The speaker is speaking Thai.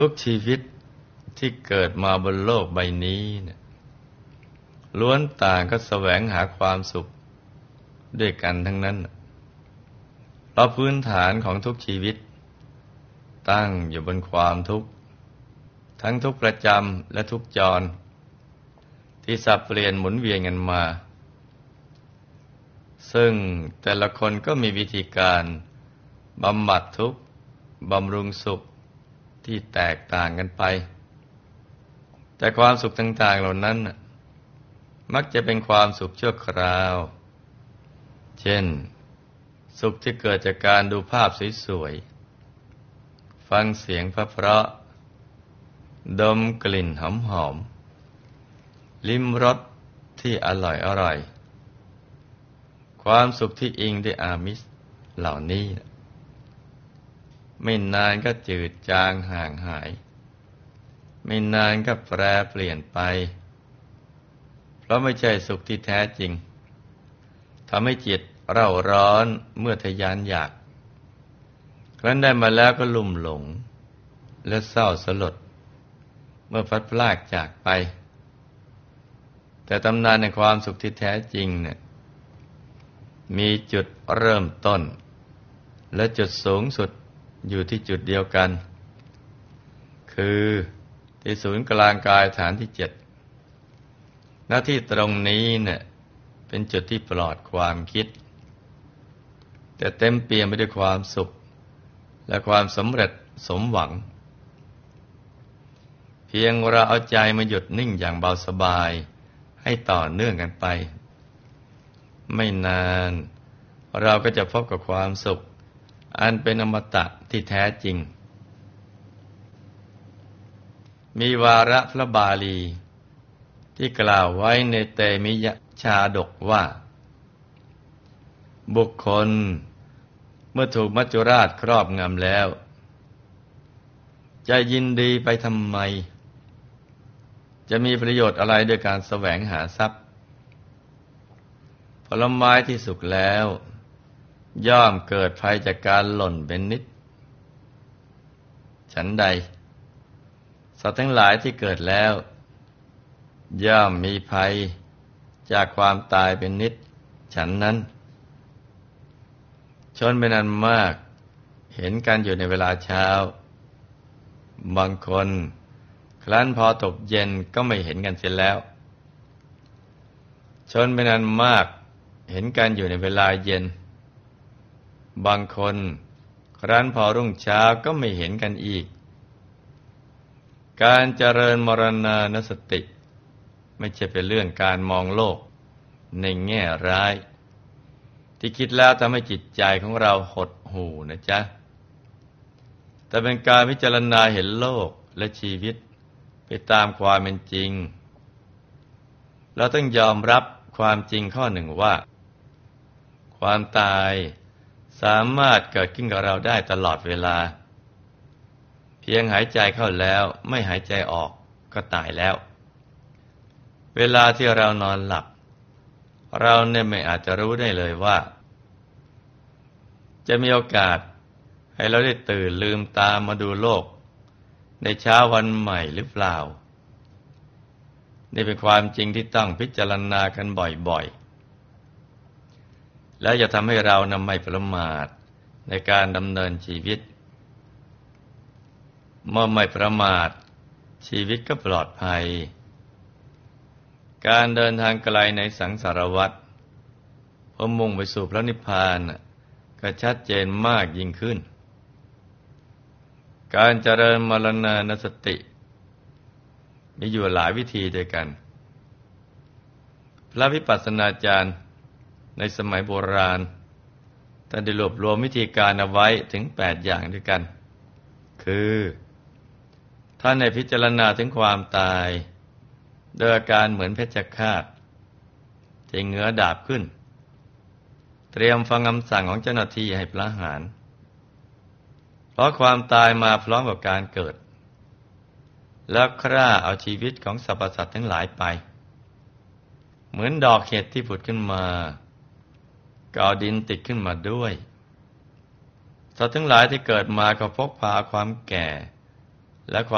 ทุกชีวิตที่เกิดมาบนโลกใบนี้เนี่ยล้วนต่างก็แสวงหาความสุขด้วยกันทั้งนั้นเพราะพื้นฐานของทุกชีวิตตั้งอยู่บนความทุกข์ทั้งทุกข์ประจำและทุกข์จรที่สับเปลี่ยนหมุนเวียนกันมาซึ่งแต่ละคนก็มีวิธีการบำบัดทุกข์บำรุงสุขที่แตกต่างกันไปแต่ความสุขต่างๆเหล่านั้นมักจะเป็นความสุขชั่วคราวเช่นสุขที่เกิดจากการดูภาพสวยๆฟังเสียงเพราะๆดมกลิ่นหอมๆลิ้มรสที่อร่อยๆความสุขที่อิงด้วยอามิสเหล่านี้ไม่นานก็จืดจางห่างหายไม่นานก็แปรเปลี่ยนไปเพราะไม่ใช่สุขที่แท้จริงทำให้จิตเร่าร้อนเมื่อทะยานอยากครั้นได้มาแล้วก็ลุ่มหลงและเศร้าสลดเมื่อพลัดพรากจากไปแต่ตำนานในความสุขที่แท้จริงเนี่ยมีจุดเริ่มต้นและจุดสูงสุดอยู่ที่จุดเดียวกันคือที่ศูนย์กลางกายฐานที่7หน้าที่ตรงนี้เนี่ยเป็นจุดที่ปลอดความคิดแต่เต็มเปี่ยมไปด้วยความสุขและความสำเร็จสมหวังเพียงเราเอาใจมาหยุดนิ่งอย่างเบาสบายให้ต่อเนื่องกันไปไม่นานเราก็จะพบกับความสุขอันเป็นอมตะที่แท้จริงมีวาระพระบาลีที่กล่าวไว้ในเตมิยชาดกว่าบุคคลเมื่อถูกมัจจุราชครอบงำแล้วจะยินดีไปทำไมจะมีประโยชน์อะไรด้วยการแสวงหาทรัพย์ผลไม้ที่สุกแล้วย่อมเกิดภัยจากการหล่นเป็นนิดฉันใดสัตว์ทั้งหลายที่เกิดแล้วย่อมมีภัยจากความตายเป็นนิดฉันนั้นชนเป็นอันมากเห็นกันอยู่ในเวลาเช้าบางคนครั้นพอตกเย็นก็ไม่เห็นกันเสียแล้วชนเป็นอันมากเห็นกันอยู่ในเวลาเย็นบางคนครั้นพอรุ่งเช้าก็ไม่เห็นกันอีกการเจริญมรณานสติไม่ใช่เป็นเรื่องการมองโลกในแง่ร้ายที่คิดแล้วทำให้จิตใจของเราหดหู่นะจ๊ะแต่เป็นการพิจารณาเห็นโลกและชีวิตไปตามความเป็นจริงเราต้องยอมรับความจริงข้อหนึ่งว่าความตายสามารถเกิดขึ้นกับเราได้ตลอดเวลาเพียงหายใจเข้าแล้วไม่หายใจออกก็ตายแล้วเวลาที่เรานอนหลับเราเนี่ยไม่อาจจะรู้ได้เลยว่าจะมีโอกาสให้เราได้ตื่นลืมตามาดูโลกในเช้าวันใหม่หรือเปล่านี่เป็นความจริงที่ต้องพิจารณากันบ่อยๆและจะทำให้เราไม่ประมาทในการดำเนินชีวิตเมื่อไม่ประมาทชีวิตก็ปลอดภัยการเดินทางไกลในสังสารวัฏเพื่อมุ่งไปสู่พระนิพพานก็ชัดเจนมากยิ่งขึ้นการเจริญมรณานสติมีอยู่หลายวิธีด้วยกันพระวิปัสสนาจารย์ในสมัยโบราณท่านได้รวบรวมวิธีการเอาไว้ถึง8อย่างด้วยกันคือท่านได้พิจารณาถึงความตายโดยอาการเหมือนเพชฌฆาตที่เหงื้อดาบขึ้นเตรียมฟังคำสั่งของเจ้าหน้าที่ให้ประหารเพราะความตายมาพร้อมกับการเกิดแล้วฆ่าเอาชีวิตของสรรพสัตว์ทั้งหลายไปเหมือนดอกเห็ดที่ผุดขึ้นมาก็เอาดินติดขึ้นมาด้วยสัตว์ทั้งหลายที่เกิดมาก็พกพาความแก่และความ